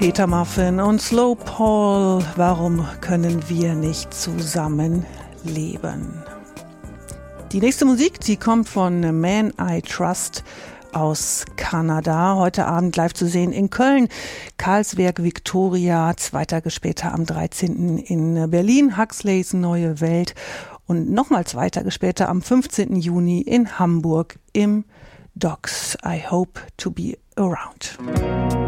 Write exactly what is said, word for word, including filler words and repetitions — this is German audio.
Peter Muffin und Slow Paul, warum können wir nicht zusammen leben? Die nächste Musik, die kommt von Man I Trust aus Kanada. Heute Abend live zu sehen in Köln. Karlswerk Victoria, zwei Tage später am dreizehnten in Berlin. Huxleys Neue Welt. Und nochmal zwei Tage später am fünfzehnten Juni in Hamburg im Docks. I hope to be around.